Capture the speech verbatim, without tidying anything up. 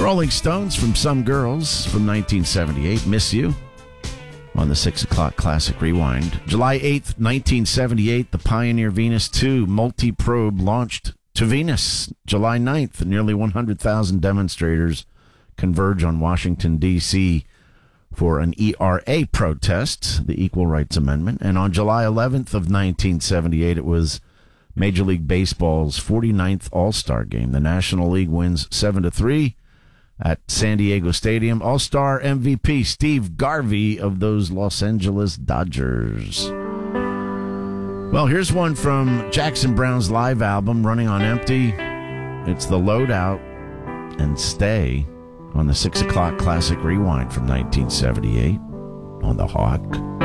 Rolling Stones from Some Girls from nineteen seventy-eight, Miss You, on the six o'clock Classic Rewind. July eighth, nineteen seventy-eight, the Pioneer Venus two multi-probe launched to Venus. July ninth, nearly one hundred thousand demonstrators converge on Washington, D C for an E R A protest, the Equal Rights Amendment. And on July eleventh of nineteen seventy-eight, it was Major League Baseball's forty-ninth All-Star Game. The National League wins seven to three at San Diego Stadium. All-Star M V P Steve Garvey of those Los Angeles Dodgers. Well, here's one from Jackson Browne's live album, Running on Empty. It's The Loadout and Stay on the six o'clock Classic Rewind from nineteen seventy-eight on The Hawk.